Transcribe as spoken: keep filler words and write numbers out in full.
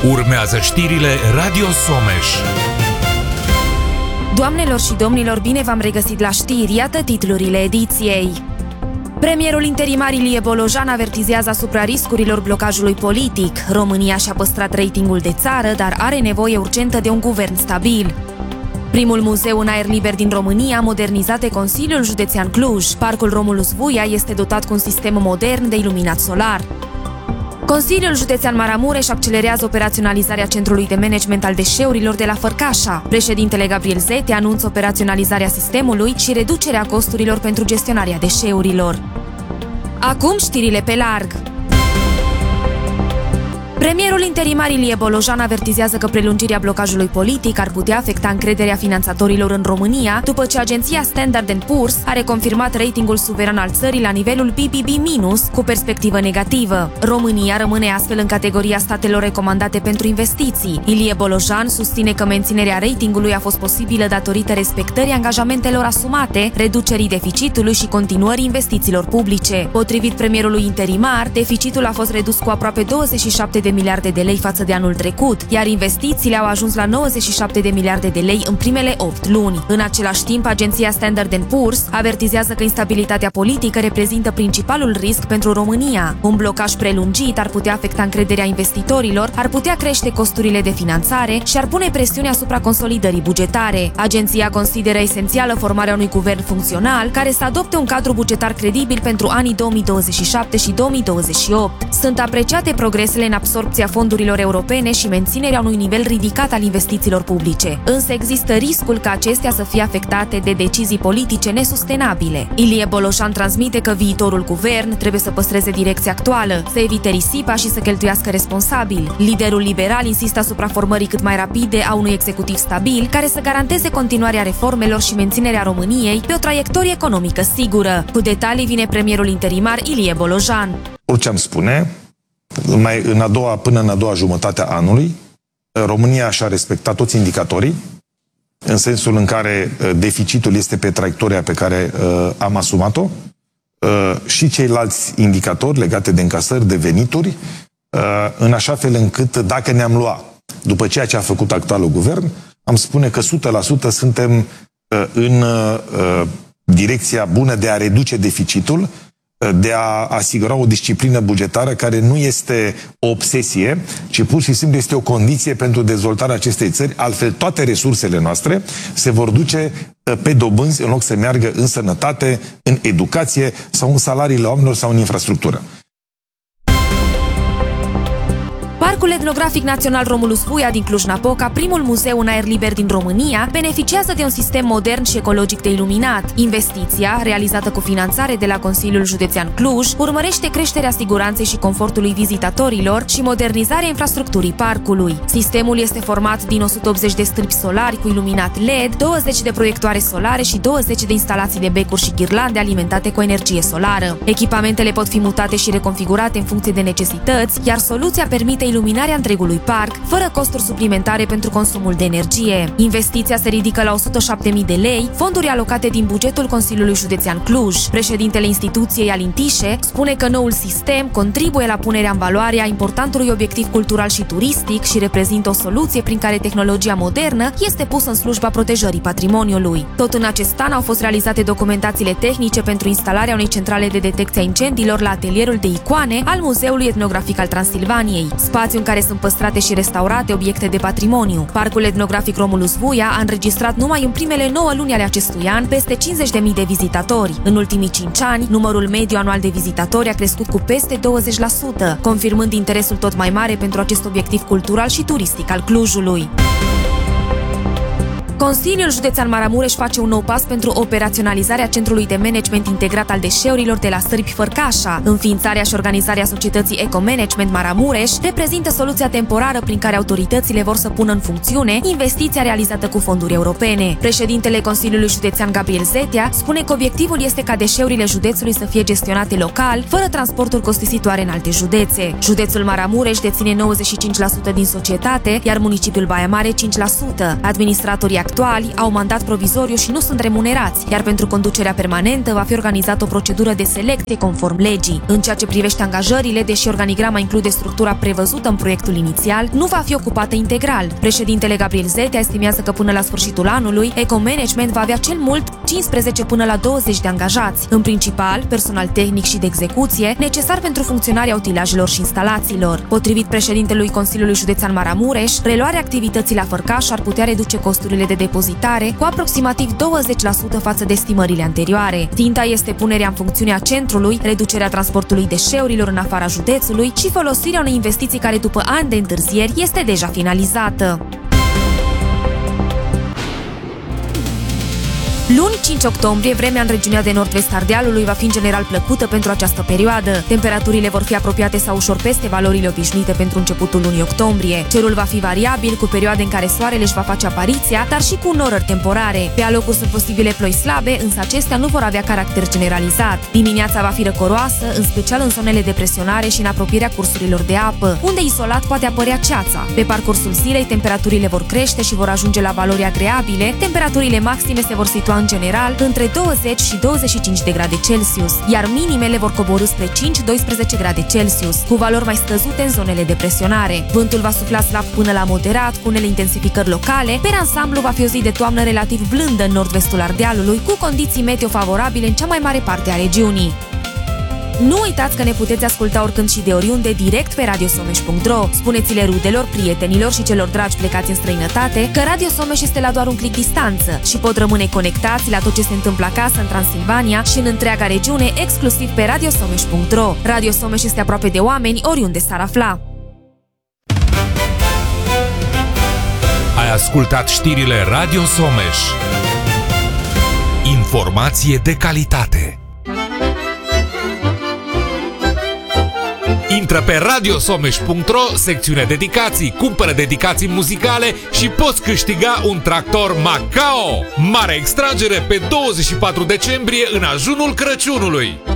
Urmează știrile Radio Someș. Doamnelor și domnilor, bine v-am regăsit la știri, iată titlurile ediției. Premierul interimar Ilie Bolojan avertizează asupra riscurilor blocajului politic. România și-a păstrat ratingul de țară, dar are nevoie urgentă de un guvern stabil. Primul muzeu în aer liber din România, modernizat de Consiliul Județean Cluj. Parcul Romulus Vuia este dotat cu un sistem modern de iluminat solar. Consiliul Județean Maramureș accelerează operaționalizarea Centrului de Management al Deșeurilor de la Fărcașa. Președintele Gabriel Zete anunță operaționalizarea sistemului și reducerea costurilor pentru gestionarea deșeurilor. Acum știrile pe larg. Premierul interimar Ilie Bolojan avertizează că prelungirea blocajului politic ar putea afecta încrederea finanțatorilor în România, după ce agenția Standard and Poor's a reconfirmat ratingul suveran al țării la nivelul B B B minus, cu perspectivă negativă. România rămâne astfel în categoria statelor recomandate pentru investiții. Ilie Bolojan susține că menținerea ratingului a fost posibilă datorită respectării angajamentelor asumate, reducerii deficitului și continuării investițiilor publice. Potrivit premierului interimar, deficitul a fost redus cu aproape douăzeci și șapte de miliarde de lei față de anul trecut, iar investițiile au ajuns la nouăzeci și șapte de miliarde de lei în primele opt luni. În același timp, agenția Standard and Poor's avertizează că instabilitatea politică reprezintă principalul risc pentru România. Un blocaj prelungit ar putea afecta încrederea investitorilor, ar putea crește costurile de finanțare și ar pune presiune asupra consolidării bugetare. Agenția consideră esențială formarea unui guvern funcțional care să adopte un cadru bugetar credibil pentru anii două mii douăzeci și șapte și două mii douăzeci și opt. Sunt apreciate progresele în absorbția fondurilor europene și menținerea unui nivel ridicat al investițiilor publice. Însă există riscul ca acestea să fie afectate de decizii politice nesustenabile. Ilie Bolojan transmite că viitorul guvern trebuie să păstreze direcția actuală, să evite risipa și să cheltuiască responsabil. Liderul liberal insistă asupra formării cât mai rapide a unui executiv stabil, care să garanteze continuarea reformelor și menținerea României pe o traiectorie economică sigură. Cu detalii vine premierul interimar Ilie Bolojan. Orice am spune, Mai în a doua, până în a doua jumătate a anului, România și-a respectat toți indicatorii, în sensul în care deficitul este pe traiectoria pe care uh, am asumat-o, uh, și ceilalți indicatori legate de încasări, de venituri, uh, în așa fel încât, dacă ne-am luat după ceea ce a făcut actualul guvern, am spune că o sută la sută suntem uh, în uh, direcția bună de a reduce deficitul, de a asigura o disciplină bugetară care nu este o obsesie, ci pur și simplu este o condiție pentru dezvoltarea acestei țări. Altfel, toate resursele noastre se vor duce pe dobânzi în loc să meargă în sănătate, în educație sau în salariile oamenilor sau în infrastructură. Parcul Etnografic Național Romulus Vuia din Cluj-Napoca, primul muzeu în aer liber din România, beneficiază de un sistem modern și ecologic de iluminat. Investiția, realizată cu finanțare de la Consiliul Județean Cluj, urmărește creșterea siguranței și confortului vizitatorilor și modernizarea infrastructurii parcului. Sistemul este format din o sută optzeci de stâlpi solari cu iluminat L E D, douăzeci de proiectoare solare și douăzeci de instalații de becuri și ghirlande alimentate cu energie solară. Echipamentele pot fi mutate și reconfigurate în funcție de necesități, iar soluția permite iluminarea întregului parc, fără costuri suplimentare pentru consumul de energie. Investiția se ridică la o sută șapte mii de lei, fonduri alocate din bugetul Consiliului Județean Cluj. Președintele instituției, Alin Tișe, spune că noul sistem contribuie la punerea în valoare a importantului obiectiv cultural și turistic și reprezintă o soluție prin care tehnologia modernă este pusă în slujba protejării patrimoniului. Tot în acest an au fost realizate documentațiile tehnice pentru instalarea unei centrale de detecție a incendiilor la atelierul de icoane al Muzeului Etnografic al Transilvaniei, spațiu în care sunt păstrate și restaurate obiecte de patrimoniu. Parcul Etnografic Romulus Vuia a înregistrat numai în primele nouă luni ale acestui an peste cincizeci de mii de vizitatori. În ultimii cinci ani, numărul mediu anual de vizitatori a crescut cu peste douăzeci la sută, confirmând interesul tot mai mare pentru acest obiectiv cultural și turistic al Clujului. Consiliul Județean Maramureș face un nou pas pentru operaționalizarea Centrului de Management Integrat al Deșeurilor de la Sârbi Fărcașa. Înființarea și organizarea societății Eco-Management Maramureș reprezintă soluția temporară prin care autoritățile vor să pună în funcțiune investiția realizată cu fonduri europene. Președintele Consiliului Județean Gabriel Zetea spune că obiectivul este ca deșeurile județului să fie gestionate local, fără transporturi costisitoare în alte județe. Județul Maramureș deține nouăzeci și cinci la sută din societate, iar municipiul Baia Mare cinci la sută. Administratorii activi actuali au mandat provizoriu și nu sunt remunerați, iar pentru conducerea permanentă va fi organizată o procedură de selecție conform legii. În ceea ce privește angajările, deși organigrama include structura prevăzută în proiectul inițial, nu va fi ocupată integral. Președintele Gabriel Zetea estimează că până la sfârșitul anului, Ecomanagement va avea cel mult cincisprezece până la douăzeci de angajați, în principal personal tehnic și de execuție, necesar pentru funcționarea utilajelor și instalațiilor. Potrivit președintelui Consiliului Județean Maramureș, reluarea activității la Fărcaș ar putea reduce costurile de depozitare cu aproximativ douăzeci la sută față de estimările anterioare. Ținta este punerea în funcțiune a centrului, reducerea transportului deșeurilor în afara județului și folosirea unei investiții care după ani de întârzieri este deja finalizată. Luni, cinci octombrie, vremea în regiunea de nord-vest Ardealului va fi în general plăcută pentru această perioadă. Temperaturile vor fi apropiate sau ușor peste valorile obișnuite pentru începutul lunii octombrie. Cerul va fi variabil, cu perioade în care soarele își va face apariția, dar și cu norări temporare. Pe alocuri sunt posibile ploi slabe, însă acestea nu vor avea caracter generalizat. Dimineața va fi răcoroasă, în special în zonele de presionare și în apropierea cursurilor de apă, unde isolat poate apărea ceața. Pe parcursul zilei, temperaturile vor crește și vor ajunge la valori agreabile. Temperaturile maxime se vor situa în general între douăzeci și douăzeci și cinci de grade Celsius, iar minimele vor coborî spre cinci doisprezece grade Celsius, cu valori mai scăzute în zonele de presionare. Vântul va sufla slab până la moderat, cu unele intensificări locale. Per ansamblu va fi o zi de toamnă relativ blândă în nord-vestul Ardealului, cu condiții meteo favorabile în cea mai mare parte a regiunii. Nu uitați că ne puteți asculta oricând și de oriunde direct pe radio someș punct ro. Spuneți-le rudelor, prietenilor și celor dragi plecați în străinătate că Radio Someș este la doar un clic distanță și pot rămâne conectați la tot ce se întâmplă acasă în Transilvania și în întreaga regiune, exclusiv pe radio someș punct ro. Radio Someș este aproape de oameni oriunde s-ar afla. Ai ascultat știrile Radio Someș. Informație de calitate. Intră pe radio someș punct ro, secțiunea dedicații, cumpără dedicații muzicale și poți câștiga un tractor Macao. Mare extragere pe douăzeci și patru decembrie în ajunul Crăciunului.